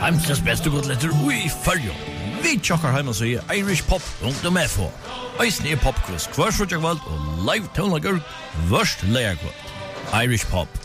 Heimstes beste godletter ui fyrjo. Vi tjokkar heima sig irishpop.fo. Eisne popquiz, kvarsfrutjagvald og live tónlagur, vörst leierkvald. Irish Pop.